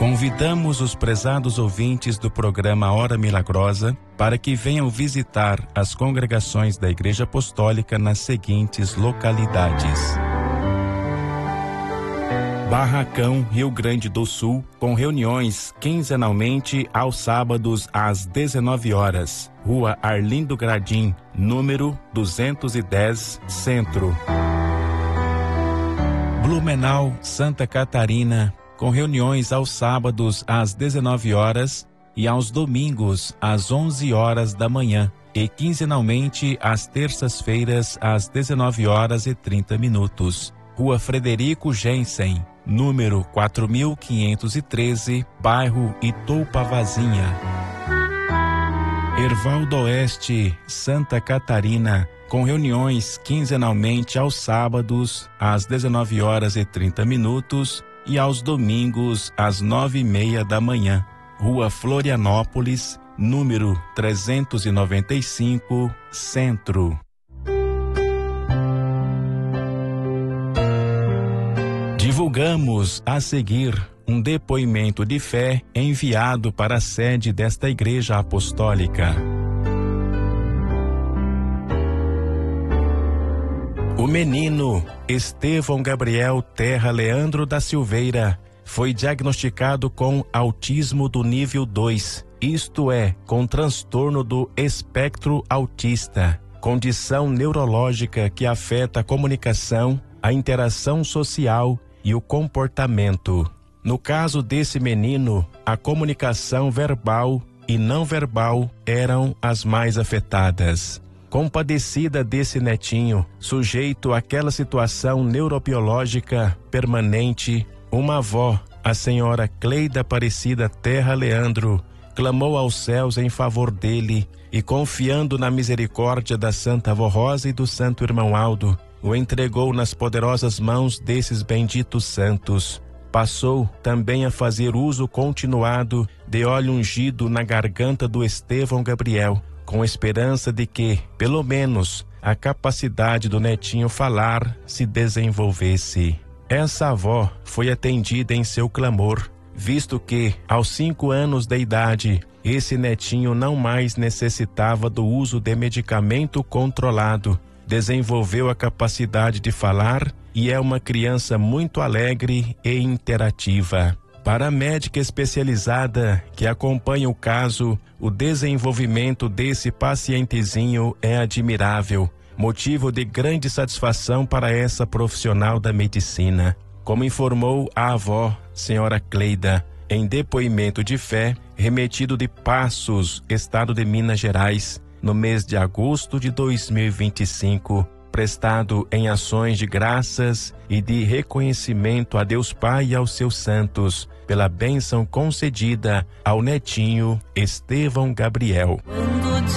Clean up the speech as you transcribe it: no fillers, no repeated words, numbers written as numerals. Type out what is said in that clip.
Convidamos os prezados ouvintes do programa Hora Milagrosa para que venham visitar as congregações da Igreja Apostólica nas seguintes localidades: Barracão, Rio Grande do Sul, com reuniões quinzenalmente aos sábados às 19 horas. Rua Arlindo Gradim, número 210, Centro. Blumenau, Santa Catarina, com reuniões aos sábados às 19 horas e aos domingos às 11 horas da manhã e quinzenalmente às terças-feiras às 19 horas e 30 minutos. Rua Frederico Jensen, número 4513, bairro Itoupavazinha. Herval do Oeste, Santa Catarina, com reuniões quinzenalmente aos sábados às 19 horas e 30 minutos e aos domingos às 9:30 da manhã. Rua Florianópolis, número 395, Centro. Divulgamos a seguir um depoimento de fé enviado para a sede desta Igreja Apostólica. O menino Estevão Gabriel Terra Leandro da Silveira foi diagnosticado com autismo do nível 2, isto é, com transtorno do espectro autista, condição neurológica que afeta a comunicação, a interação social e o comportamento. No caso desse menino, a comunicação verbal e não verbal eram as mais afetadas. Compadecida desse netinho, sujeito àquela situação neurobiológica permanente, uma avó, a senhora Cleida Aparecida Terra Leandro, clamou aos céus em favor dele e, confiando na misericórdia da Santa Avó Rosa e do Santo Irmão Aldo, o entregou nas poderosas mãos desses benditos santos. Passou também a fazer uso continuado de óleo ungido na garganta do Estevão Gabriel, com esperança de que, pelo menos, a capacidade do netinho falar se desenvolvesse. Essa avó foi atendida em seu clamor, visto que, aos 5 anos de idade, esse netinho não mais necessitava do uso de medicamento controlado, desenvolveu a capacidade de falar e é uma criança muito alegre e interativa. Para a médica especializada que acompanha o caso, o desenvolvimento desse pacientezinho é admirável, motivo de grande satisfação para essa profissional da medicina. Como informou a avó, senhora Cleida, em depoimento de fé, remetido de Passos, estado de Minas Gerais, no mês de agosto de 2025, prestado em ações de graças e de reconhecimento a Deus Pai e aos seus santos, pela bênção concedida ao netinho Estevão Gabriel.